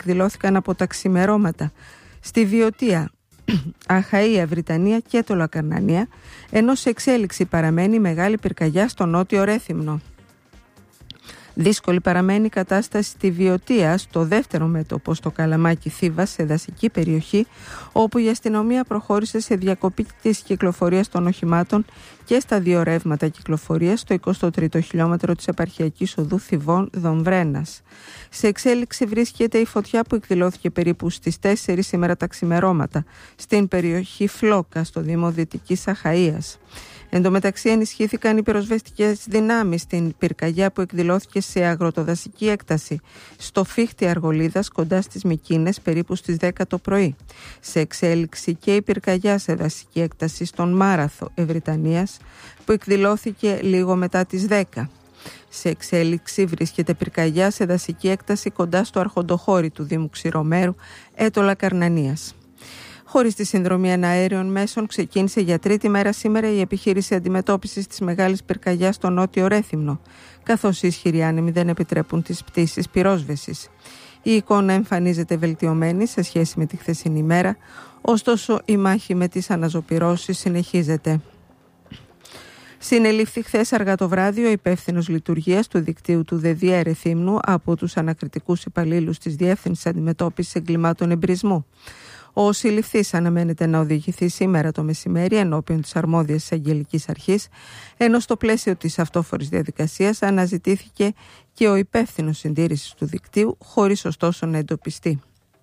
εκδηλώθηκαν από τα ξημερώματα στη Βιωτία, Αχαΐα, Βρυτανία και το Λακαρνανία, ενώ σε εξέλιξη παραμένει η μεγάλη πυρκαγιά στο νότιο Ρέθυμνο. Δύσκολη παραμένει η κατάσταση στη Βιωτία, στο δεύτερο μέτωπο στο Καλαμάκι Θήβας, σε δασική περιοχή, όπου η αστυνομία προχώρησε σε διακοπή της κυκλοφορίας των οχημάτων και στα δύο ρεύματα κυκλοφορίας στο 23ο χιλιόμετρο της επαρχιακής οδού Θηβών Δομβρένας. Σε εξέλιξη βρίσκεται η φωτιά που εκδηλώθηκε περίπου στις 4 σήμερα τα ξημερώματα στην περιοχή Φλόκα, στο Δήμο Δυτικής Αχαΐας. Εν τω μεταξύ ενισχύθηκαν οι πυροσβεστικές δυνάμεις στην πυρκαγιά που εκδηλώθηκε σε αγροτοδασική έκταση στο Φίχτη Αργολίδας κοντά στις Μικίνες περίπου στις 10 το πρωί. Σε εξέλιξη και η πυρκαγιά σε δασική έκταση στον Μάραθο Ευρυτανίας που εκδηλώθηκε λίγο μετά τις 10. Σε εξέλιξη βρίσκεται πυρκαγιά σε δασική έκταση κοντά στο αρχοντοχώρι του Δήμου Ξηρομέρου, Έτολα Καρνανίας. Χωρίς τη συνδρομή εναέριων μέσων, ξεκίνησε για τρίτη μέρα σήμερα η επιχείρηση αντιμετώπισης της μεγάλης πυρκαγιάς στο νότιο Ρέθυμνο, καθώς οι ισχυροί άνεμοι δεν επιτρέπουν τις πτήσεις πυρόσβεσης. Η εικόνα εμφανίζεται βελτιωμένη σε σχέση με τη χθεσινή μέρα, ωστόσο η μάχη με τις αναζωπυρώσεις συνεχίζεται. Συνελήφθη χθες αργά το βράδυ ο υπεύθυνος λειτουργίας του δικτύου του ΔΕΔΙΕ Ρεθύμνου από τους ανακριτικούς υπαλλήλους της Διεύθυνσης Αντιμετώπισης Εγκλημάτων Εμπρισμού. Ο συλληφθής αναμένεται να οδηγηθεί σήμερα το μεσημέρι ενώπιον της αρμόδιας εισαγγελικής αρχής, ενώ στο πλαίσιο της αυτόφορης διαδικασίας αναζητήθηκε και ο υπεύθυνος συντήρησης του δικτύου, χωρίς ωστόσο να εντοπιστεί.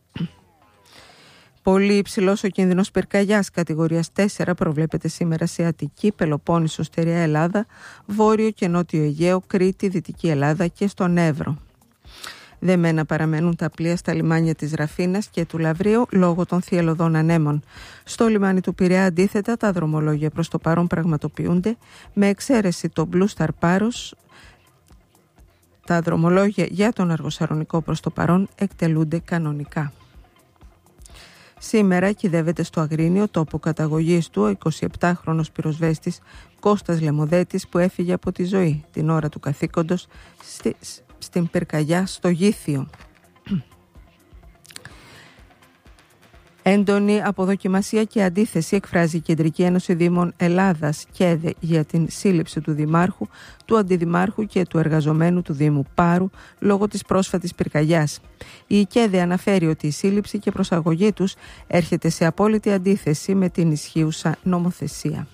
Πολύ υψηλός ο κίνδυνος πυρκαγιάς κατηγορίας 4 προβλέπεται σήμερα σε Αττική, Πελοπόννησο, Στερεά Ελλάδα, Βόρειο και Νότιο Αιγαίο, Κρήτη, Δυτική Ελλάδα και στον Εύρο. Δεμένα παραμένουν τα πλοία στα λιμάνια της Ραφίνας και του Λαβρίου λόγω των θυελλωδών ανέμων. Στο λιμάνι του Πειραιά, αντίθετα, τα δρομολόγια προς το παρόν πραγματοποιούνται, με εξαίρεση το Blue Star Paros. Τα δρομολόγια για τον Αργοσαρονικό προς το παρόν εκτελούνται κανονικά. Σήμερα κυδεύεται στο Αγρίνιο, τόπο καταγωγής του, ο 27χρονος πυροσβέστης Κώστας Λεμοδέτης, που έφυγε από τη ζωή την ώρα του καθήκοντος στην πυρκαγιά στο Γήθιο. Έντονη αποδοκιμασία και αντίθεση εκφράζει η Κεντρική Ένωση Δήμων Ελλάδας ΚΕΔΕ για την σύλληψη του Δημάρχου, του Αντιδημάρχου και του εργαζομένου του Δήμου Πάρου λόγω της πρόσφατης πυρκαγιάς. Η ΚΕΔΕ αναφέρει ότι η σύλληψη και προσαγωγή τους έρχεται σε απόλυτη αντίθεση με την ισχύουσα νομοθεσία.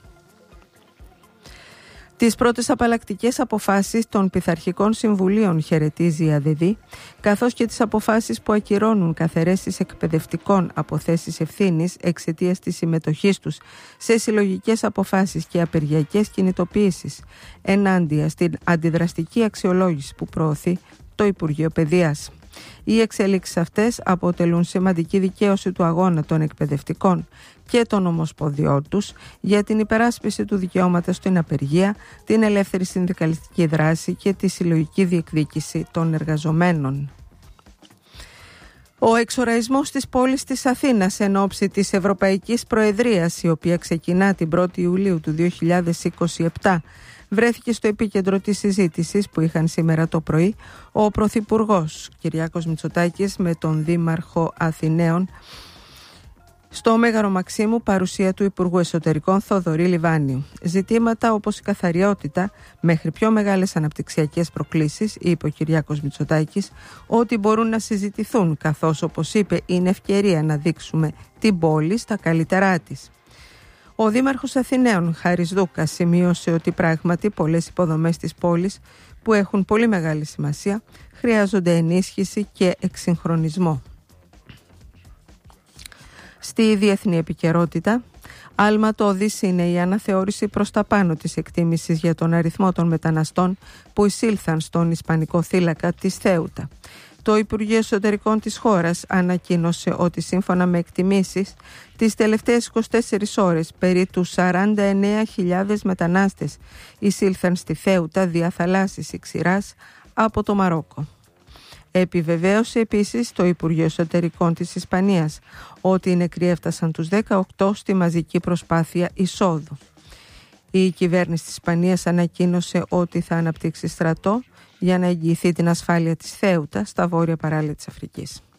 Τις πρώτες απαλλακτικές αποφάσεις των πειθαρχικών συμβουλίων χαιρετίζει η ΑΔΔ, καθώς και τις αποφάσεις που ακυρώνουν καθαιρέσεις εκπαιδευτικών από θέσεις ευθύνης εξαιτίας της συμμετοχής τους σε συλλογικές αποφάσεις και απεργιακές κινητοποιήσεις, ενάντια στην αντιδραστική αξιολόγηση που προωθεί το Υπουργείο Παιδείας. Οι εξελίξεις αυτές αποτελούν σημαντική δικαίωση του αγώνα των εκπαιδευτικών και των ομοσπονδιών τους για την υπεράσπιση του δικαιώματος στην απεργία, την ελεύθερη συνδικαλιστική δράση και τη συλλογική διεκδίκηση των εργαζομένων. Ο εξοραϊσμός της πόλης της Αθήνας εν ώψη της Ευρωπαϊκής Προεδρίας, η οποία ξεκινά την 1η Ιουλίου του 2027, βρέθηκε στο επίκεντρο της συζήτησης που είχαν σήμερα το πρωί ο Πρωθυπουργός Κυριάκος Μητσοτάκης με τον Δήμαρχο Αθηναίων στο Μέγαρο Μαξίμου, παρουσία του Υπουργού Εσωτερικών Θοδωρή Λιβάνιου. Ζητήματα όπως η καθαριότητα μέχρι πιο μεγάλες αναπτυξιακές προκλήσεις, είπε ο Κυριάκος Μητσοτάκης, ότι μπορούν να συζητηθούν, καθώς, όπως είπε, είναι ευκαιρία να δείξουμε την πόλη στα καλύτερά της. Ο Δήμαρχος Αθηναίων Χάρης Δούκας σημείωσε ότι πράγματι πολλές υποδομές της πόλης που έχουν πολύ μεγάλη σημασία χρειάζονται ενίσχυση και εξυγχρονισμό. Στη διεθνή επικαιρότητα, αλματώδης είναι η αναθεώρηση προς τα πάνω της εκτίμησης για τον αριθμό των μεταναστών που εισήλθαν στον Ισπανικό θύλακα της Θέουτα. Το Υπουργείο Εσωτερικών της χώρας ανακοίνωσε ότι σύμφωνα με εκτιμήσεις, τις τελευταίες 24 ώρες περί του 49.000 μετανάστες εισήλθαν στη Θέουτα δια θαλάσσης ή ξηράς από το Μαρόκο. Επιβεβαίωσε επίσης το Υπουργείο Εσωτερικών της Ισπανίας ότι οι νεκροί έφτασαν τους 18 στη μαζική προσπάθεια εισόδου. Η κυβέρνηση της Ισπανίας ανακοίνωσε ότι θα αναπτύξει στρατό για να εγγυηθεί την ασφάλεια της Θέουτα στα βόρεια παράλια της Αφρικής.